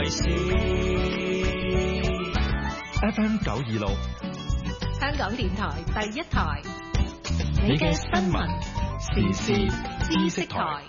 事。FM 926， 香港電台第一台， 你嘅新聞時事知識台。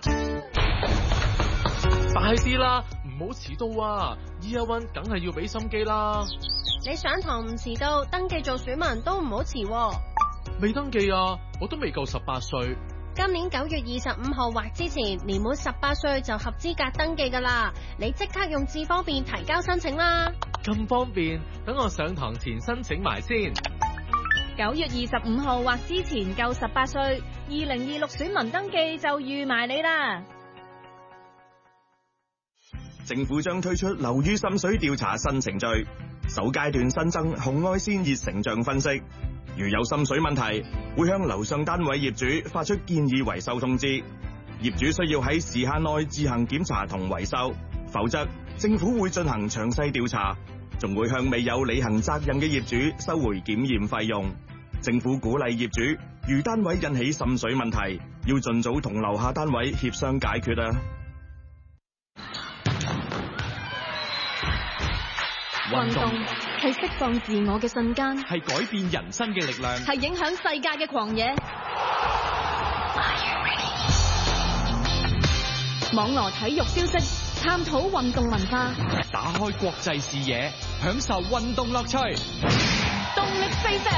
快啲啦，唔好遲到啊！Year One 梗係要俾心機啦。 你上堂唔遲到，登記做選民都唔好遲喎。 未登記啊，我都未夠18歲。 今年9月25號或之前，年滿18歲就合資格登記㗎啦。你即刻用智方便提交申請啦。 咁方便，等我上堂前申請埋先。 9月25號或之前夠18歲，2026選民登記就預埋你啦。 政府將推出樓宇滲水調查新程序，首階段新增紅外線熱成像分析。如有滲水問題，會向樓上單位業主發出建議維修通知。業主需要喺時限內自行檢查同維修，否則政府會進行詳細調查，仲會向未有履行責任嘅業主收回檢驗費用。政府鼓勵業主，如單位引起滲水問題，要盡早同樓下單位協商解決啊！ 運動係釋放自我嘅瞬間， 係改變人生嘅力量， 係影響世界嘅狂野。網羅體育消息，探討運動文化， 打開國際視野，享受運動樂趣。 動力飛石，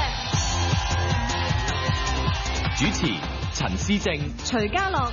主持陳思正、 徐家樂。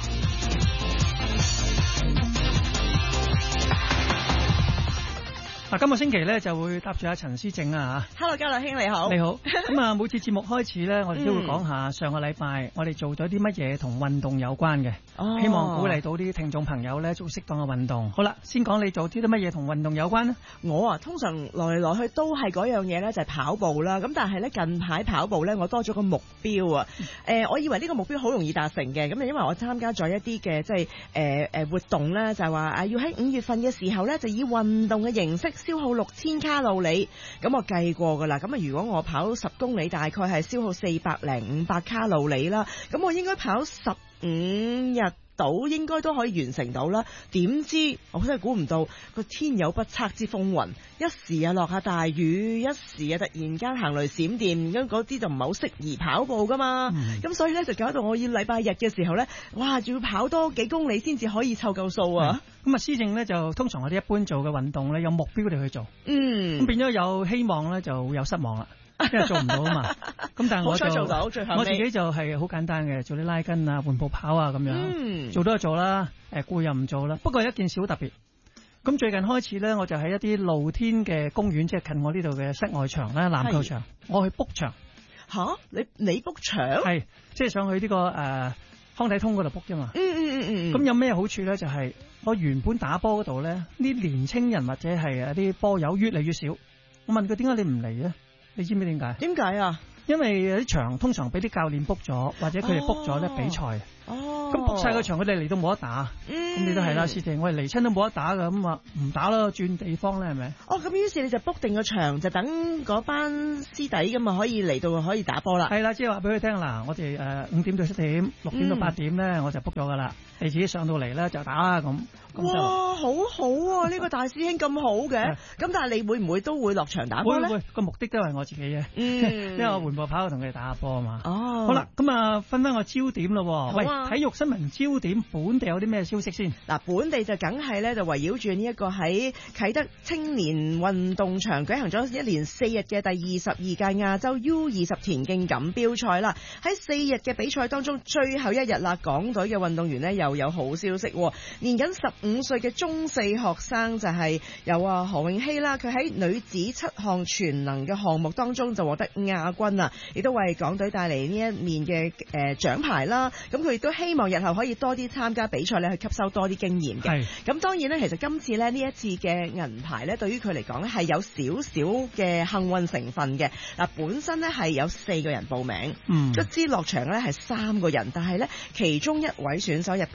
今個星期咧就會搭住阿陳思正啊嚇。 Hello， 嘉樂兄你好。 你好。咁啊，每次節目開始咧，我哋都會講下上個禮拜我哋做咗啲乜嘢同運動有關嘅。希望鼓勵到啲聽眾朋友咧做適當嘅運動。好啦，先講你做啲乜嘢同運動有關呢？ 我通常來嚟來去都係嗰樣嘢咧，就係跑步啦。咁但係咧近排跑步咧，我多咗個目標啊。我以為呢個目標好容易達成嘅。咁因為我參加咗一啲嘅即係活動咧，就係話要喺5月份嘅時候咧，就以運動嘅形式消耗6000卡路里。咁我計過㗎啦。咁啊，如果我跑10公里，大概係消耗400-500卡路里啦。咁我應該跑15日到，應該都可以完成到啦。點知我真係估唔到個天有不測之風雲，一時啊落下大雨，一時啊突然間行雷閃電，咁嗰啲就唔係好適宜跑步噶嘛。咁所以咧就搞到我要禮拜日嘅時候咧，哇，仲要跑多幾公里先至可以湊夠數啊。 咁啊，思正咧就通常我哋一般做嘅運動咧有目標嚟去做，咁變咗有希望咧就會有失望啦。因為做唔到啊嘛，咁但係我就做到最後我自己就係好簡單嘅，做啲拉筋啊、緩步跑啊咁樣，做都係做啦，攰又唔做啦。不過有一件事好特別，咁最近開始咧，我就喺一啲露天嘅公園，即係近我呢度嘅室外場啦、籃球場，我去 book 場。吓？你 book 場？係，即係上去呢個康體通嗰度 book 啫嘛。咁有咩好處咧？就係我原本打波嗰度咧，啲年青人或者係啲波友越嚟越少。我問佢點解你唔嚟咧？你知唔知點解？點解啊？因為有啲場通常俾啲教練 book 咗，或者佢哋 book 咗咧比賽。咁 book 晒個場，佢哋嚟到冇得打。咁你都係啦，師弟，我哋嚟親都冇得打㗎，咁啊唔打啦，轉地方咧係咪？咁於是你就 book 定個場，就等嗰班師弟咁啊可以嚟到可以打波啦。係啦，即係話俾佢聽嗱，我哋5點到7點，6點到8點咧，我就 book 咗㗎啦。你自己上到嚟咧就打啦咁。哇，好好啊！呢個大師兄咁好嘅。咁但係你會唔會都會落場打波咧？會，個目的都係我自己嘅。因為我緩步跑同佢哋打下波啊嘛。好啦，咁啊分翻個焦點咯。喂，體育新聞焦點，本地有啲咩消息先？嗱，本地就梗係咧就圍繞住呢一個喺啟德青年運動場舉行咗1連4日嘅第22屆亞洲 U20 田徑錦標賽啦。喺4日嘅比賽當中，最後一日啦，港隊嘅運動員呢又有好消息。年僅15歲嘅中四學生就係有何泳希啦，佢喺女子7項全能嘅項目當中就獲得亞軍啊，亦都為港隊帶嚟呢一面嘅獎牌啦。咁佢亦都希望日後可以多啲參加比賽咧，去吸收多啲經驗嘅。咁當然咧，其實今次咧呢一次嘅銀牌咧，對於佢嚟講咧係有少少嘅幸運成分嘅。嗱，本身咧係有4個人報名，卒之落場咧係3個人，但係咧其中一位選手日本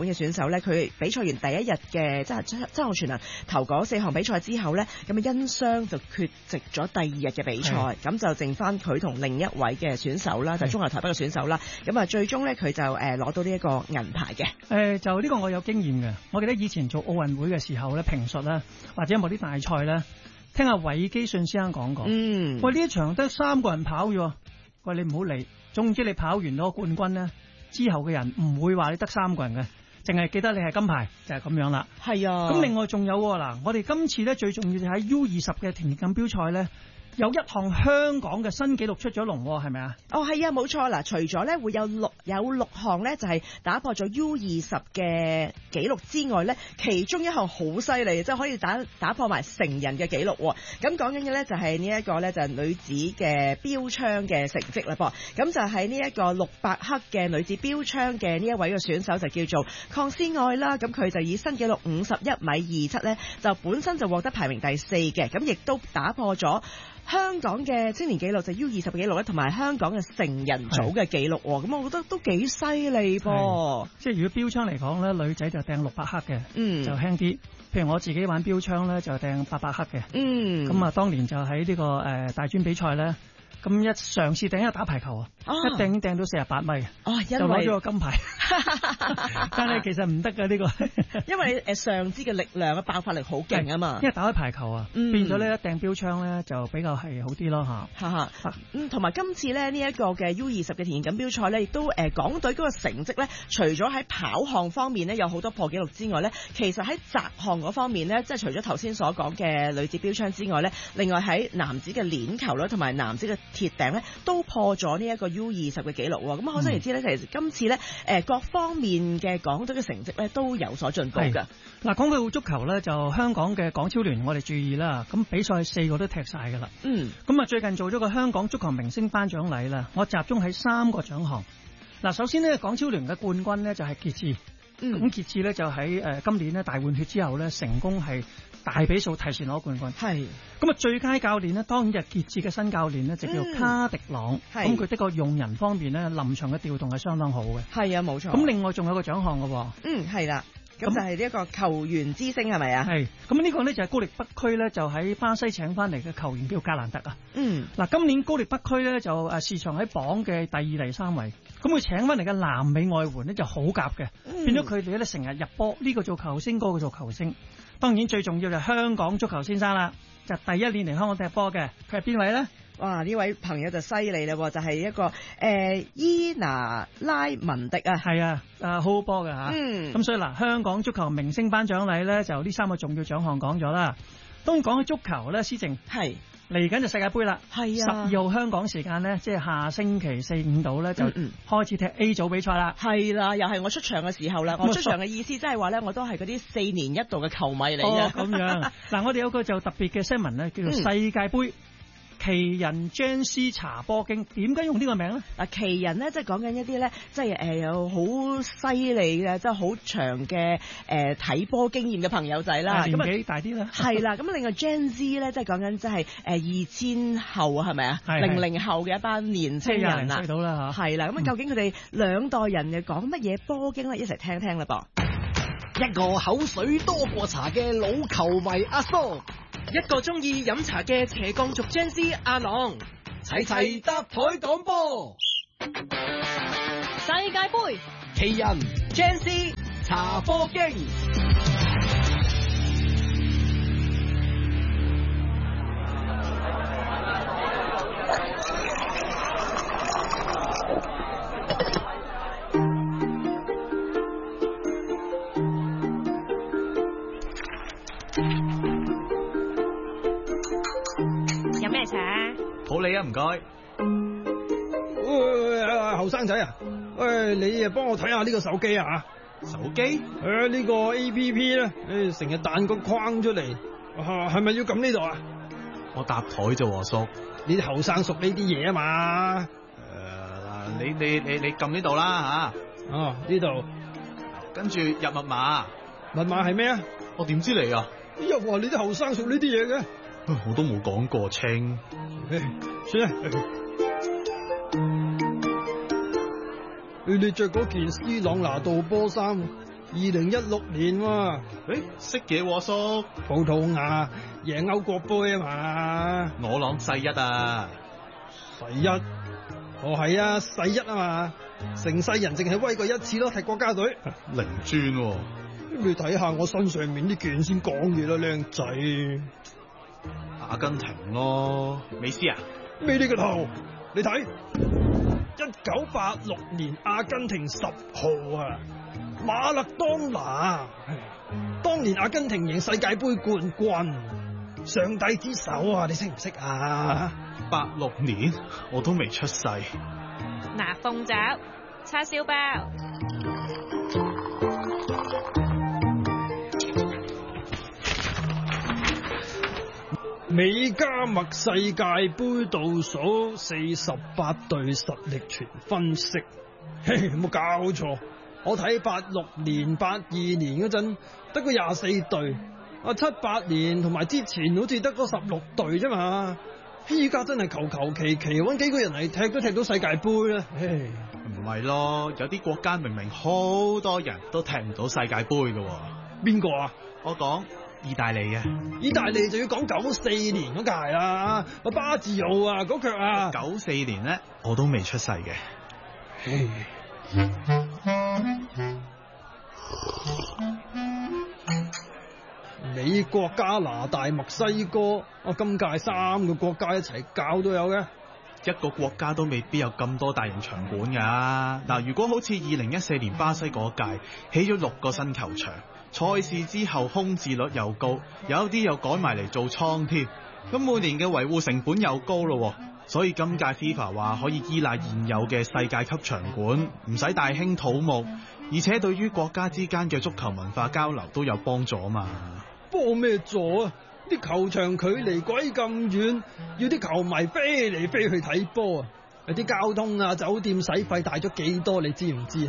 本嘅選手咧，佢比賽完第一日嘅即係周浩全啊頭嗰4項比賽之後咧，咁啊因傷就缺席咗第2日嘅比賽，咁就剩翻佢同另一位嘅選手啦，就中游台北嘅選手啦，咁啊最終咧佢就攞到呢一個銀牌嘅。 就呢個我有經驗嘅，我記得以前做奧運會嘅時候咧，評述咧或者某啲大賽咧，聽阿韋基舜先生講過，喂呢一場得3個人跑咗，喂你唔好理，總之你跑完咗冠軍咧，之後嘅人唔會話你得3個人嘅，淨係記得你係金牌就係咁樣啦。係啊，咁另外仲有嗱，我哋今次咧最重要就喺 U20 嘅田徑錦標賽咧。有一項香港嘅新紀錄出咗籠，係咪啊？哦，係啊，冇錯啦。除咗咧會有六項咧，就係打破咗 U20 嘅紀錄之外咧，其中一項好犀利，即係可以打破埋成人嘅紀錄。咁講緊嘅咧就係呢一個咧就係女子嘅標槍嘅成績啦噃。咁就喺呢一個600克嘅女子標槍嘅呢一位嘅選手就叫做鄺思愛啦。咁佢就以新紀錄51.27米咧，就本身就獲得排名第4嘅，咁亦都打破咗香港嘅青年紀錄就 U20 嘅紀錄咧，同埋香港嘅成人組嘅紀錄，咁我覺得都幾犀利噃。即係如果標槍嚟講咧，女仔就掟600克嘅，就輕啲。譬如我自己玩標槍咧，就掟800克嘅。咁啊，當年就喺呢個大專比賽咧。咁一嘗試掟一打排球啊，一掟到48米，就攞咗個金牌。但係其實唔得㗎呢個，因為上肢嘅力量嘅爆發力好勁啊嘛。因為打開排球啊，變咗呢一掟標槍咧就比較係好啲咯嚇。同埋今次咧呢一個嘅 U20 嘅田徑錦標賽咧，亦都港隊嗰個成績咧，除咗喺跑項方面咧有好多破紀錄之外咧，其實喺擲項嗰方面咧，即係除咗頭先所講嘅女子標槍之外咧，另外喺男子嘅鏈球啦，同埋男子嘅鐵頂咧都破咗呢一個 U20 嘅紀錄喎，咁可想而知咧，其實今次咧各方面嘅港隊嘅成績咧都有所進步㗎。嗱，講到足球咧，就香港嘅港超聯我哋注意啦，咁比賽4個都踢晒㗎啦。咁啊最近做咗個香港足球明星頒獎禮啦，我集中喺3個獎項。嗱，首先呢，港超聯嘅冠軍呢就係傑志，咁傑志咧就喺今年呢大換血之後咧成功係大比數提前攞冠軍。咁啊最佳教練呢，當然就係傑志嘅新教練呢，就叫卡迪朗。咁佢的確用人方面呢，臨場嘅調動係相當好嘅。係啊，冇錯。咁另外仲有個獎項嘅喎。係啦。咁就係呢一個球員之星係咪啊？係。咁呢個呢，就係高力北區咧就喺巴西請翻嚟嘅球員叫格蘭特啊。嗱，今年高力北區咧就市場喺榜嘅第2、第3位。咁佢請翻嚟嘅南美外援呢，就好夾嘅，變咗佢哋咧成日入波，呢個做球星，嗰個做球星。當然最重要就係香港足球先生啦，就第1年嚟香港踢波嘅，佢係邊位咧？哇！呢位朋友就犀利啦，就係一個伊拿拉文迪啊，係啊，好好波㗎嚇。咁所以嗱，香港足球明星頒獎禮咧，就呢3個重要獎項講咗啦。當然講起足球咧，思靜係嚟緊就世界盃啦。係啊，12號香港時間咧，即係下星期4、5度咧，就開始踢 A 組比賽啦。係啦，又係我出場嘅時候啦。我出場嘅意思即係話咧，我都係嗰啲4年1度嘅球迷嚟嘅。咁樣嗱，我哋有個就特別嘅新聞咧，叫做世界盃。奇人 Jane 茶波經，點解用呢個名咧？嗱，奇人咧即係講緊一啲咧，即係有好犀利嘅，即係好長嘅睇波經驗嘅朋友仔啦。年紀大啲啦。係啦，咁另外 Gen Z 咧，即係講緊即係2000後係咪啊？00後嘅一班年青人啦。到啦嚇。係啦，咁究竟佢哋兩代人又講乜嘢波經咧？一齊聽聽啦噃。 一個口水多過茶嘅老球迷阿蘇。 一個中意飲茶嘅斜槓族 Gen Z 阿朗， 齊搭台講波。 世界盃奇人 Gen Z 茶波經。 好你啊，唔該。 後生仔啊，你啊幫我睇下呢個手機啊。 手機？ 呢個 APP 咧，成日彈個框出嚟，係咪要撳呢度啊？ 我搭台啫，叔。 你後生熟呢啲嘢啊嘛。 你撳呢度啦吓。 哦，呢度。 跟住入密碼。 密碼係咩啊？ 我點知嚟啊？ 又話你啲後生熟呢啲嘢嘅。 我都冇講過清。 算啦。你着嗰件斯朗拿度波衫， 2016年喎。 識嘢喎叔， 葡萄牙贏歐國杯啊嘛。 我朗世一啊。 世一？係啊，世一啊嘛。成世人淨係威過一次咯，踢國家隊。 零專喎。 你睇下我身上面呢件先講嘢啦，靚仔。 阿根廷咯，美斯啊？ 咩呢個頭？你睇，1986年阿根廷10號啊，馬勒當拿。當年阿根廷贏世界盃冠軍，上帝之手啊！你識唔識啊 ？86年我都未出世。 嗱，鳳爪、叉燒包。 美加墨世界盃倒數48隊實力全分析。嘿，有冇搞錯？我睇86年、82年嗰陣得個24隊，78年同埋之前好似得個16隊啫嘛。依家真係求求其其搵幾個人嚟踢都踢到世界盃啦。 唔係咯，有啲國家明明好多人都踢唔到世界盃㗎喎。 邊個啊？ 我講意大利嘅。 意大利就要講94年嗰屆啦，巴治奧啊嗰腳啊。 94年咧，我都未出世嘅。美國、加拿大、墨西哥，今屆3個國家一齊搞都有嘅。一個國家都未必有咁多大型場館㗎。嗱，如果好似2014年巴西嗰屆起咗6個新球場，賽事之後空置率又高，有啲又改埋嚟做倉添，咁每年嘅維護成本又高咯。所以今屆 FIFA 話可以依賴現有嘅世界級場館，唔使大興土木，而且對於國家之間嘅足球文化交流都有幫助啊嘛。幫咩助啊？啲球場距離鬼咁遠，要啲球迷飛嚟飛去睇波啊！有啲交通啊、酒店使費大咗幾多，你知唔知啊？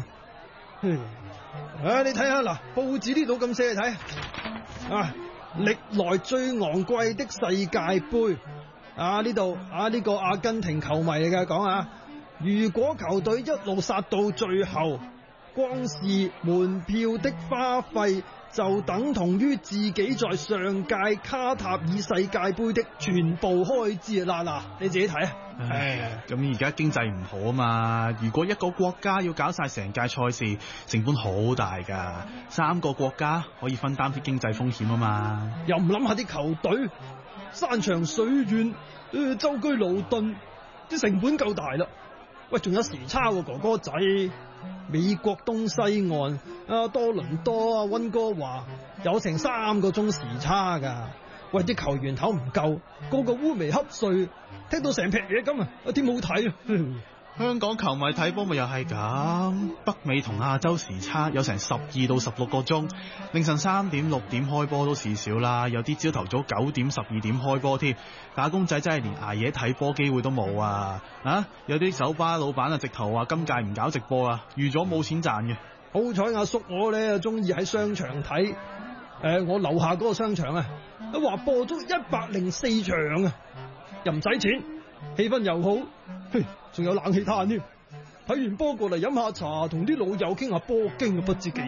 你睇下嗱，報紙呢度咁寫嚟睇啊，歷來最昂貴的世界盃啊！呢度啊，呢個阿根廷球迷嚟㗎講啊，如果球隊一路殺到最後，光是門票的花費就等同於自己在上屆卡塔爾世界盃的全部開支啊！嗱，你自己睇啊！咁而家經濟唔好啊嘛，如果一個國家要搞晒成屆賽事，成本好大㗎，3個國家可以分擔啲經濟風險啊嘛。又唔諗下啲球隊，山長水遠，舟車勞頓，啲成本夠大啦。喂，仲有時差喎，哥哥仔。美國東西岸多倫多溫哥華有成3個鐘時差噶。喂，啲球員頭唔夠，個個烏眉瞌睡，踢到成劈嘢咁啊！點好睇啊！香港球迷睇波咪又係咁，北美同亞洲時差有成12到16個鐘，凌晨3點6點開波都事少啦，有啲朝頭早9點12點開波添，打工仔真係連捱夜睇波機會都冇啊！有啲酒吧老闆直頭話今屆唔搞直播啊，預咗冇錢賺嘅。好彩阿叔我咧中意喺商場睇，我樓下嗰個商場啊，話播足104場啊，又唔使錢，氣氛又好。仲有冷氣嘆添，睇完波過嚟飲下茶，同啲老友傾下波經，不知幾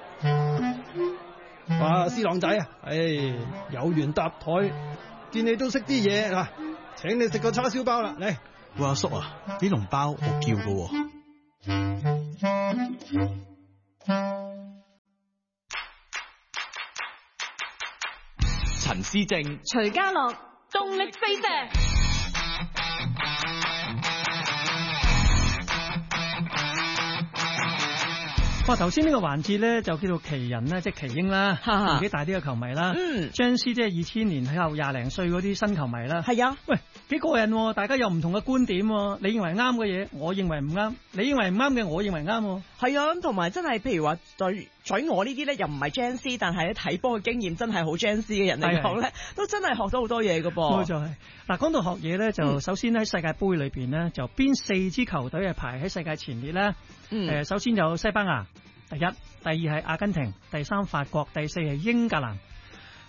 fit。哇，師朗仔啊，有緣搭台，見你都識啲嘢啊，請你食個叉燒包啦，嚟。喂，阿叔啊，啲籠包我叫㗎喎。陳思正、 徐家樂，動力飛射。 哇！頭先呢個環節咧就叫做奇人啦，即係奇英啦，年紀大啲嘅球迷啦。張師即係2000年喺後20零歲嗰啲新球迷啦。係啊，喂，幾過癮喎！大家有唔同嘅觀點喎，你認為啱嘅嘢，我認為唔啱；你認為唔啱嘅，我認為啱喎。係啊，咁同埋真係譬如話對我呢啲咧，又唔係 Gen Z，但係咧睇波嘅經驗真係好 Gen Z 嘅人嚟講咧，都真係學到好多嘢㗎噃。冇錯係。嗱，講到學嘢咧，就首先喺世界盃裏邊咧，就邊4支球隊係排喺世界前列咧？首先有西班牙第一，第二係阿根廷，第3法國，第4係英格蘭。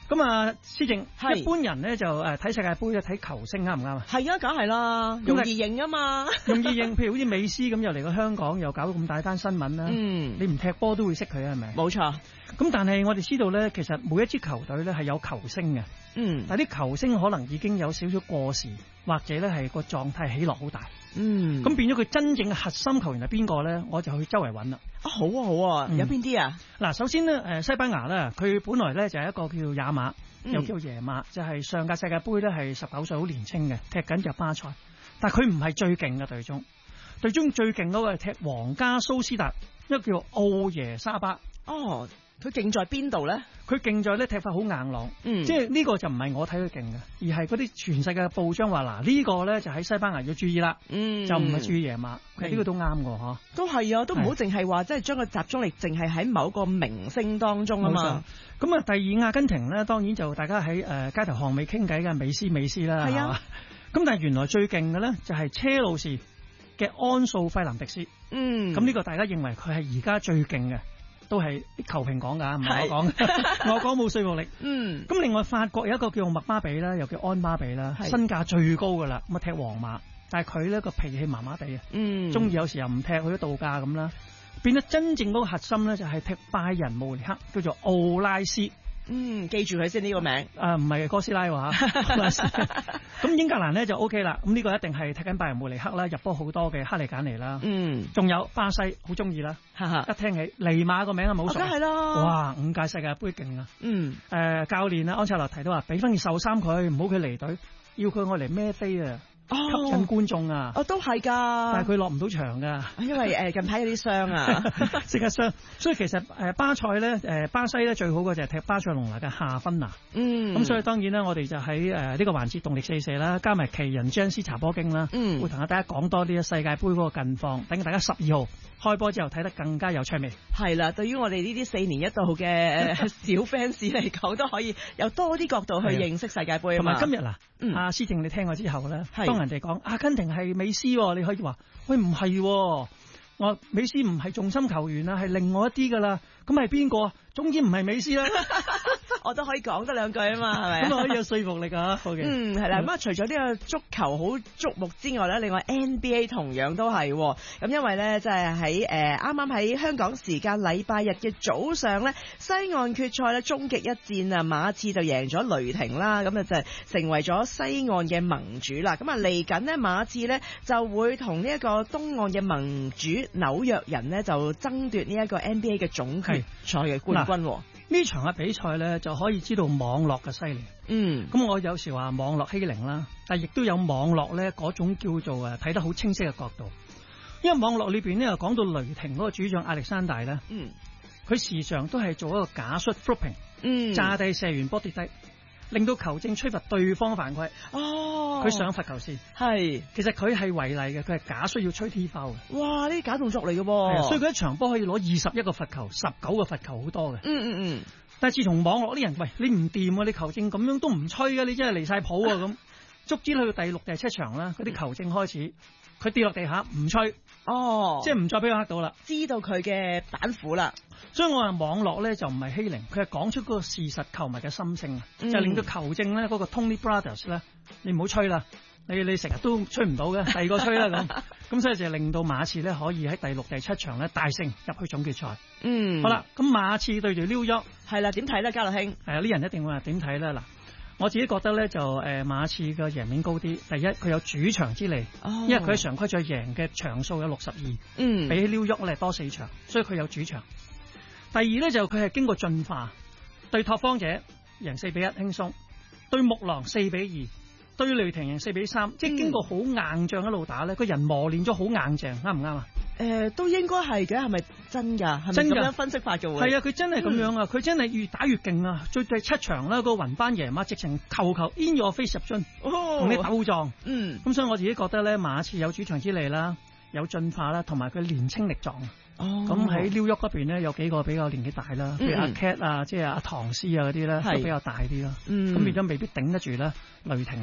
咁啊，思靜，一般人咧就睇世界盃咧睇球星啱唔啱啊？ 係啊，梗係啦，容易認啊嘛， 容易認。譬如好似美斯咁又嚟過香港，又搞到咁大單新聞啦。你唔踢波都會識佢係咪？ 冇錯。 咁但係我哋知道咧，其實每一支球隊咧係有球星嘅。但啲球星可能已經有少少過時，或者咧係個狀態起落好大。咁變咗佢真正嘅核心球員係邊個咧？我就去周圍揾啦。 好啊好啊，有邊啲啊？ 嗱，首先咧，西班牙咧，佢本來咧就係一個叫亞馬，又叫耶馬，就係上屆世界盃咧係19歲好年輕嘅，踢緊就巴塞，但係佢唔係最勁嘅隊中最勁嗰個係踢皇家蘇斯達，一個叫奧耶沙巴。 佢勁在邊度咧？ 佢勁在咧踢法好硬朗，即係呢個就唔係我睇佢勁嘅，而係嗰啲全世界嘅報章話嗱呢個咧就喺西班牙要注意啦，就唔係注意耶馬，其實呢個都啱嘅嗬。都係啊，都唔好淨係話即係將個集中力淨係喺某個明星當中啊嘛。咁啊，第二阿根廷咧，當然就大家喺街頭巷尾傾偈嘅美斯啦，係啊。咁但係原來最勁嘅咧就係車路士嘅安素費南迪斯，咁呢個大家認為佢係而家最勁嘅。都係啲球評講㗎，唔係我講，我講冇說服力。咁另外法國有一個叫麥巴比啦，又叫安巴比啦，身價最高㗎啦，咁啊踢皇馬，但係佢呢個脾氣麻麻地啊，中意有時又唔踢，去咗度假咁啦，變得真正嗰個核心咧就係踢拜仁慕尼黑，叫做奧拉斯。 記住佢先呢個名。 唔係哥斯拉喎嚇。咁英格蘭咧就 OK 啦，咁呢個一定係踢緊拜仁慕尼黑啦，入波好多嘅哈利簡尼啦。仲有巴西好中意啦，一聽起尼馬個名啊冇熟。梗係啦。哇，5屆世界盃勁啊。教練啊安切洛提都話俾翻件壽衫佢，唔好佢離隊，要佢愛嚟孭飛啊。吸引觀眾啊！ 都係㗎， 但係佢落唔到場㗎，因為近排有啲傷啊， 即刻傷。所以其實巴塞咧巴西咧最好嘅就係踢巴塞隆拿嘅夏芬拿。咁所以當然啦，我哋就喺呢個環節動力四射啦，加埋奇人張斯查波經啦，會同大家講多啲世界盃嗰個近況，等大家12號開波之後睇得更加有趣味。係啦，對於我哋呢啲4年一度嘅小 fans 嚟講，都可以有多啲角度去認識世界盃啊嘛。同埋今日嗱，阿思靜你聽我之後咧，當人哋講阿根廷係美斯，你可以話喂唔係，我美斯唔係重心球員啊，係另外一啲噶啦，咁係邊個啊？總之唔係美斯啦。我都可以講得兩句啊嘛，係咪？咁可以有說服力啊。係啦。咁啊，除咗呢個足球好矚目之外咧，另外 NBA 同樣都係。咁因為咧，即係喺啱啱喺香港時間禮拜日嘅早上咧，西岸決賽咧終極一戰啊，馬刺就贏咗雷霆啦，咁啊就成為咗西岸嘅盟主啦。咁啊嚟緊呢，馬刺咧就會同呢一個東岸嘅盟主紐約人呢，就爭奪呢一個 NBA 嘅總決賽嘅冠軍。呢場嘅比賽咧就可以知道網絡嘅犀利。咁我有時話網絡欺凌啦，但亦都有網絡咧嗰種叫做睇得好清晰嘅角度。因為網絡裏邊咧又講到雷霆嗰個主將亞歷山大咧，佢時常都係做一個假摔 flopping，炸地射完波跌低，令到球證吹罰對方犯規。佢上罰球線，其實佢係違例嘅，佢係假摔要吹 T foul 嘅。哇！呢啲假動作嚟嘅喎，所以佢一場波可以攞21個罰球，19個罰球好多嘅。但係自從網絡啲人，喂，你唔掂啊，你球證咁樣都唔吹啊，你真係離晒譜啊咁。足之去到第6、第7場啦，嗰啲球證開始佢跌落地下唔吹，即係唔再俾佢黑到啦，知道佢嘅板斧啦。所以我話網絡咧就唔係欺凌，佢係講出嗰個事實球迷嘅心聲，就令到球證咧嗰個 Tony Brothers 咧，你唔好吹啦，你成日都吹唔到嘅，第二個吹啦咁所以就令到馬刺咧可以喺第6、第7場咧大勝入去總決賽。好啦，咁馬刺對住紐約，係啦，點睇咧，嘉樂兄？係啊，呢人一定會話點睇咧嗱。我自己覺得咧就馬刺嘅贏面高啲。第一，佢有主場之利，因為佢喺常規賽贏嘅場數有62，比起紐約咧多4場，所以佢有主場。第二咧就佢係經過進化，對拓荒者贏4-1輕鬆，對木狼4-2，對雷霆贏4-3，即係經過好硬仗一路打咧，個人磨練咗好硬淨，啱唔啱啊？都應該係嘅，係咪真㗎？係咪咁樣分析法嘅？係啊，佢真係咁樣啊！佢真係越打越勁啊！最第7場啦，個雲班爺馬直情球 in your face 入樽，同你鬥撞。咁所以我自己覺得咧，馬刺有主場之利啦，有進化啦，同埋佢年青力壯。咁喺紐約嗰邊咧，有幾個比較年紀大啦，譬如阿 Cat 啊，即係阿唐斯啊嗰啲咧，都比較大啲啦。咁變咗未必頂得住啦，雷霆啦。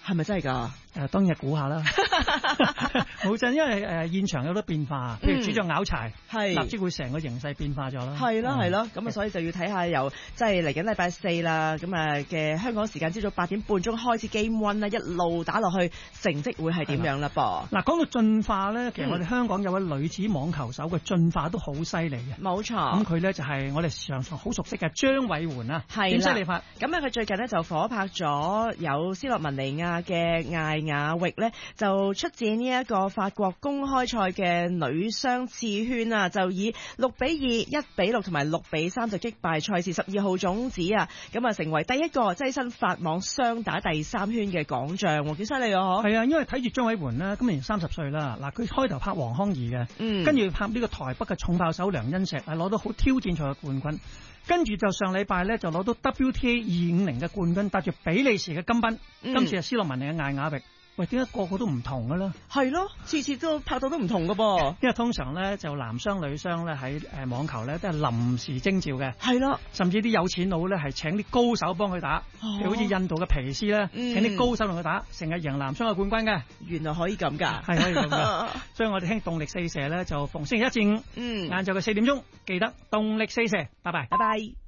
係咪真係㗎？ 當然係估下啦，冇真，因為現場有好多變化，譬如主將拗柴，立即會成個形勢變化咗啦。 係咯，咁啊，所以就要睇下由即係嚟緊禮拜4啦，咁啊嘅香港時間朝早8點半鐘開始 Game 1啦，一路打落去，成績會係點樣啦噃？嗱， 講到進化咧，其實我哋香港有位女子網球手嘅進化都好犀利嘅。 冇錯， 咁佢咧就係我哋常常好熟悉嘅張偉媛啊。係點犀利法？ 咁佢最近呢就火拍咗有斯洛文尼亞嘅艾雅域咧，就出戰呢一個法國公開賽嘅女雙次圈啊，就以6-2、1-6同埋6-3就擊敗賽事12號種子啊，咁啊成為第一個躋身法網雙打第3圈嘅港將，幾犀利啊！ 係啊，因為睇住張偉媛呢，今年30歲啦，嗱佢開頭拍黃康怡嘅，跟住拍呢個台北嘅重炮手梁恩石，係攞到好挑戰賽嘅冠軍。跟住就上禮拜咧就攞到 WTA 250嘅冠軍，搭住比利時嘅金賓，今次係斯洛文尼嘅艾雅域。喂，點解個個都唔同嘅咧？ 係咯，次次都拍到都唔同嘅噃。 因為通常咧就男雙女雙咧喺網球咧都係臨時徵召嘅。 係咯， 甚至啲有錢佬咧係請啲高手幫佢打，譬如好似印度嘅皮斯咧，請啲高手同佢打，成日贏男雙嘅冠軍嘅。 原來可以咁㗎， 係可以咁㗎。所以我哋興動力4射咧就逢星期1至5，晏晝嘅4點鐘記得動力4射。拜拜， 拜拜。